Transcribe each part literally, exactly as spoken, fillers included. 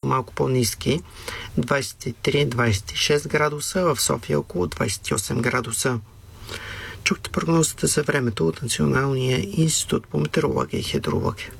малко по-ниски, двадесет и три до двадесет и шест градуса, в София около двадесет и осем градуса. Чухте прогнозата за времето от Националния институт по метеорология и хидрология.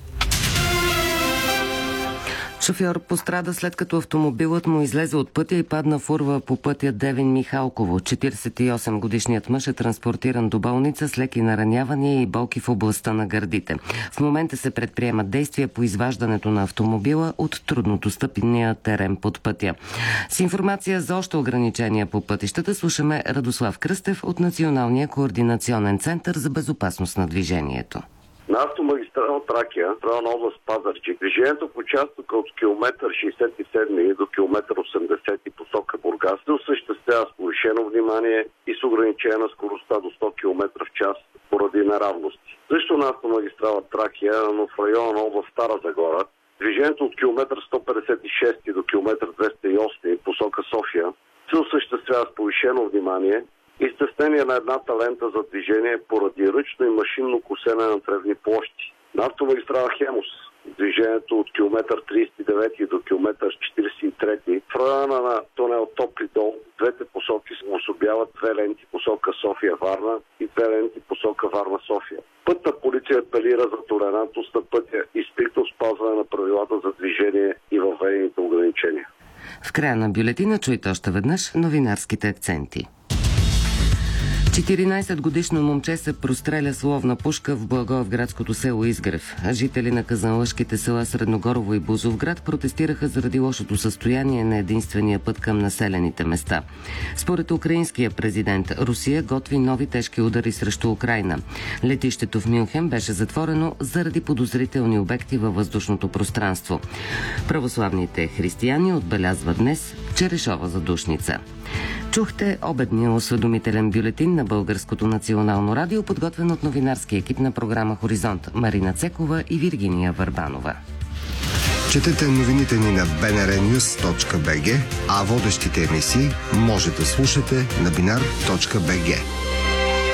Шофьор пострада след като автомобилът му излезе от пътя и падна в урва по пътя Девин-Михалково. четиридесет и осем годишният мъж е транспортиран до болница с леки наранявания и болки в областта на гърдите. В момента се предприемат действия по изваждането на автомобила от труднодостъпния терен под пътя. С информация за още ограничения по пътищата слушаме Радослав Кръстев от Националния координационен център за безопасност на движението. На автомагистрала Тракия, в района област Пазарджик, движението по участъка от километър шейсет и седем до километър осемдесет и посока Бургас се осъществява с повишено внимание и с ограничение на скоростта до сто километра в час поради неравности. Също на автомагистрала Тракия, но в района на област Стара Загора, движението от километър сто петдесет и шест до километър двеста и осем посока София се осъществява с повишено внимание и стеснение на едната лента за движение поради ръчно и машинно косене на тревни площи. На автомагистрала Хемус, движението от километър тридесет и девет до километър четиридесет и три, в района на тунел Топли дол, двете посоки се обособяват две ленти посока София-Варна и две ленти посока Варна-София. Пътна полиция апелира за толерантност на пътя и стриктно спазване на правилата за движение и въведените ограничения. В края на бюлетина чуйте още веднъж новинарските акценти. четиринадесетгодишно момче се простреля с ловна пушка в благоевградското село Изгрев. Жители на казанлъшките села Средногорово и Бузовград протестираха заради лошото състояние на единствения път към населените места. Според украинския президент, Русия готви нови тежки удари срещу Украйна. Летището в Мюнхен беше затворено заради подозрителни обекти във въздушното пространство. Православните християни отбелязват днес Черешова задушница. Чухте обедния осведомителен бюлетин на Българското национално радио, подготвен от новинарски екип на програма Хоризонт Марина Цекова и Виргиния Върбанова. Четете новините ни на би ен ар нюз точка би джи, а водещите емисии може да слушате на бинар точка би джи.